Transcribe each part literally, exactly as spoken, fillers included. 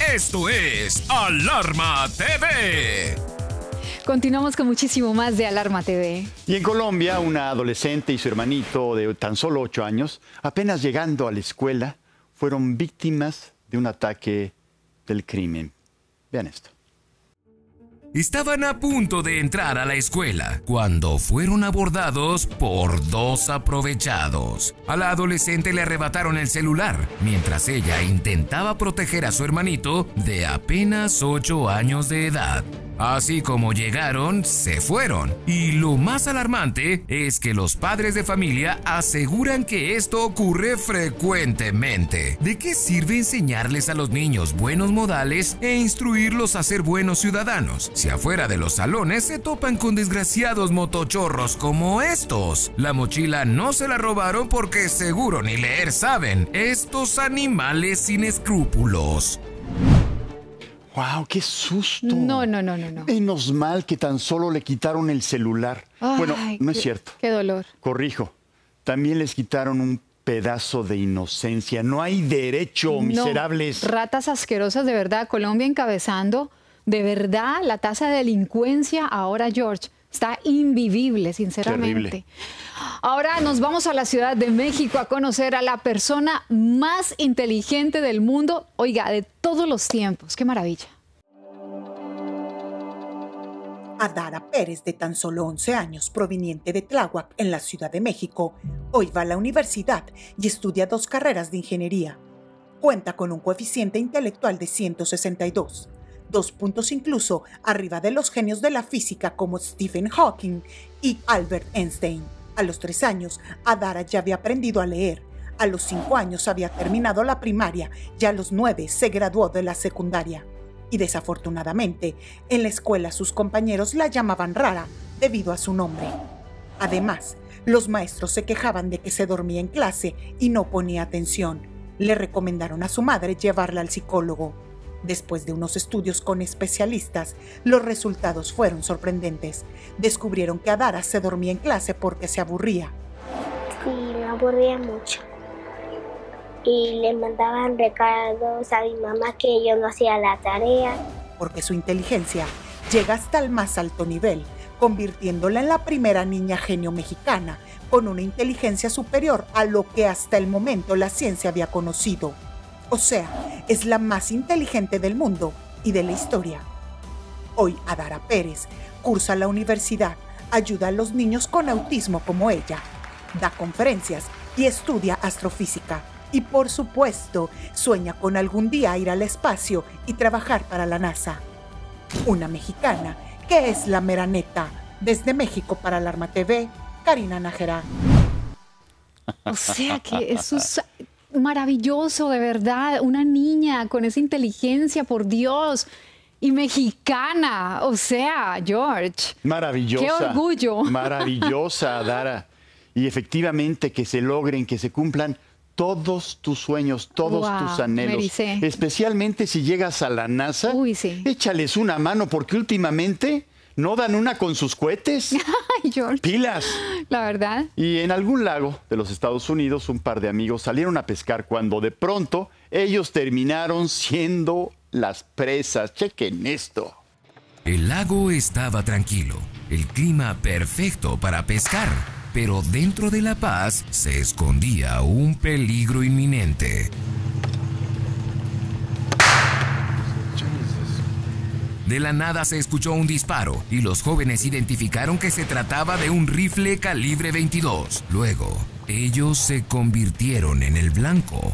Esto es Alarma T V. Continuamos con muchísimo más de Alarma T V. Y en Colombia, una adolescente y su hermanito de tan solo ocho años, apenas llegando a la escuela, fueron víctimas de un ataque del crimen. Vean esto. Estaban a punto de entrar a la escuela cuando fueron abordados por dos aprovechados. A la adolescente le arrebataron el celular mientras ella intentaba proteger a su hermanito de apenas ocho años de edad. Así como llegaron, se fueron. Y lo más alarmante es que los padres de familia aseguran que esto ocurre frecuentemente. ¿De qué sirve enseñarles a los niños buenos modales e instruirlos a ser buenos ciudadanos si afuera de los salones se topan con desgraciados motochorros como estos? La mochila no se la robaron porque seguro ni leer saben, estos animales sin escrúpulos. ¡Wow! ¡Qué susto! No, no, no, no, no. Menos mal que tan solo le quitaron el celular. Ay, bueno, no es qué, cierto. Qué dolor. Corrijo. También les quitaron un pedazo de inocencia. No hay derecho, miserables. No, ratas asquerosas, de verdad. Colombia encabezando, de verdad, la tasa de delincuencia ahora, George, está invivible, sinceramente. Terrible. Ahora nos vamos a la Ciudad de México a conocer a la persona más inteligente del mundo, oiga, de todos los tiempos. ¡Qué maravilla! Adara Pérez, de tan solo once años, proveniente de Tláhuac, en la Ciudad de México, hoy va a la universidad y estudia dos carreras de ingeniería. Cuenta con un coeficiente intelectual de ciento sesenta y dos, dos puntos incluso arriba de los genios de la física como Stephen Hawking y Albert Einstein. A los tres años, Adara ya había aprendido a leer. A los cinco años había terminado la primaria y a los nueve se graduó de la secundaria. Y desafortunadamente, en la escuela sus compañeros la llamaban rara debido a su nombre. Además, los maestros se quejaban de que se dormía en clase y no ponía atención. Le recomendaron a su madre llevarla al psicólogo. Después de unos estudios con especialistas, los resultados fueron sorprendentes. Descubrieron que Adara se dormía en clase porque se aburría. Sí, me aburría mucho. Y le mandaban recados a mi mamá que yo no hacía la tarea. Porque su inteligencia llega hasta el más alto nivel, convirtiéndola en la primera niña genio mexicana, con una inteligencia superior a lo que hasta el momento la ciencia había conocido. O sea, es la más inteligente del mundo y de la historia. Hoy Adara Pérez cursa la universidad, ayuda a los niños con autismo como ella, da conferencias y estudia astrofísica. Y por supuesto, sueña con algún día ir al espacio y trabajar para la NASA. Una mexicana que es la mera neta. Desde México para Alarma T V, Karina Nájera. O sea que eso es maravilloso, de verdad. Una niña con esa inteligencia, por Dios. Y mexicana, o sea, George. Maravillosa. ¡Qué orgullo! Maravillosa, Adara. Y efectivamente que se logren, que se cumplan todos tus sueños, todos wow, tus anhelos. Especialmente si llegas a la NASA. Uy, sí. Échales una mano porque últimamente no dan una con sus cohetes. Ay, George. Pilas. La verdad. Y en algún lago de los Estados Unidos, un par de amigos salieron a pescar cuando de pronto ellos terminaron siendo las presas. Chequen esto. El lago estaba tranquilo, el clima perfecto para pescar, pero dentro de la paz se escondía un peligro inminente. De la nada se escuchó un disparo y los jóvenes identificaron que se trataba de un rifle calibre veintidós. Luego, ellos se convirtieron en el blanco.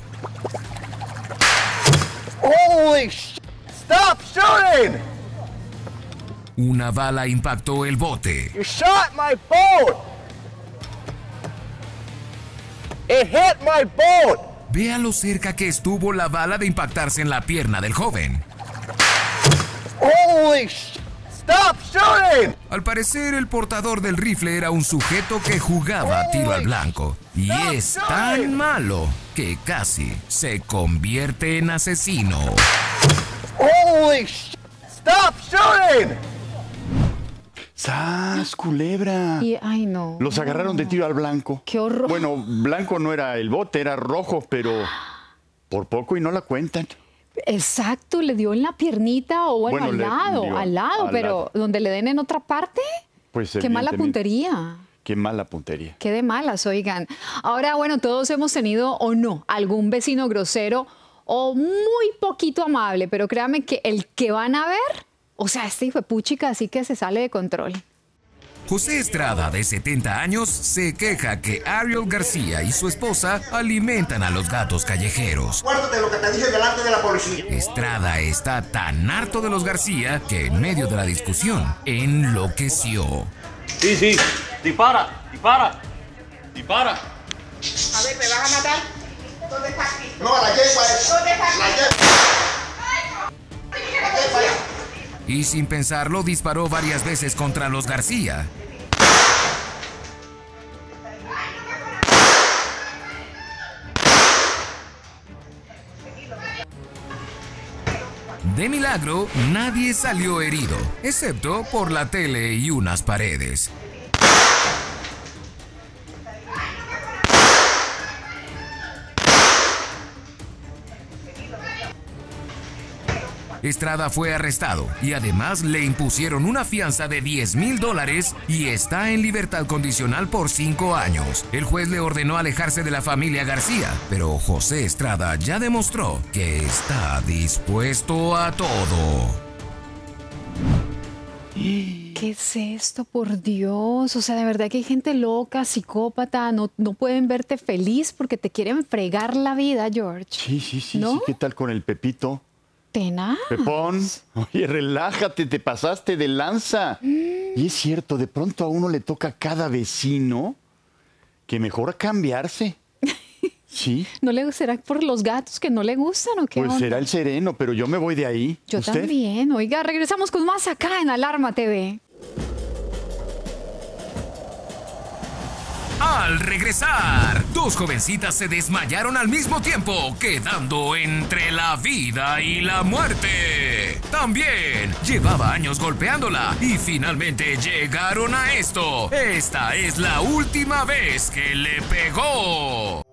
Holy sh! Stop shooting! Una bala impactó el bote. You shot my boat! It hit my boat! Vea lo cerca que estuvo la bala de impactarse en la pierna del joven. Holy sh! Stop shooting! Al parecer, el portador del rifle era un sujeto que jugaba a tiro al blanco. Y es tan malo que casi se convierte en asesino. Holy sh! Stop shooting! ¡Sas, culebra! Y, ay, no. Los agarraron de tiro al blanco. ¡Qué horror! Bueno, blanco no era el bote, era rojo, pero por poco y no la cuentan. Exacto, le dio en la piernita o bueno, Bueno, al le lado, dio al lado, al pero lado. donde le den en otra parte, Pues qué mala evidentemente. puntería. Qué mala puntería. Qué de malas, oigan. Ahora, bueno, todos hemos tenido o no algún vecino grosero o muy poquito amable, pero créanme que el que van a ver, o sea, este hijo de puchica, así que se sale de control. José Estrada, de setenta años, se queja que Ariel García y su esposa alimentan a los gatos callejeros. Acuérdate de lo que te dije delante de la policía. Estrada está tan harto de los García que en medio de la discusión enloqueció. Sí, sí, dispara, dispara, dispara. A ver, ¿me vas a matar? ¿Dónde está aquí? No, la yegua es. ¿Dónde está La aquí? yegua. La yegua es. Y sin pensarlo disparó varias veces contra los García. De milagro, nadie salió herido, excepto por la tele y unas paredes. Estrada fue arrestado y además le impusieron una fianza de diez mil dólares y está en libertad condicional por cinco años. El juez le ordenó alejarse de la familia García, pero José Estrada ya demostró que está dispuesto a todo. ¿Qué es esto, por Dios? O sea, de verdad que hay gente loca, psicópata, no, no pueden verte feliz porque te quieren fregar la vida, George. Sí, sí, sí, ¿No? sí. ¿Qué tal con el Pepito? Tenaz. Pepón, oye, relájate, te pasaste de lanza. Y es cierto, de pronto a uno le toca a cada vecino que mejor cambiarse. Sí, ¿No le será por los gatos que no le gustan o qué pues onda? será el sereno, pero yo me voy de ahí. Yo ¿Usted? también. Oiga, regresamos con más acá en Alarma T V. Al regresar, dos jovencitas se desmayaron al mismo tiempo, quedando entre la vida y la muerte. También llevaba años golpeándola y finalmente llegaron a esto. Esta es la última vez que le pegó.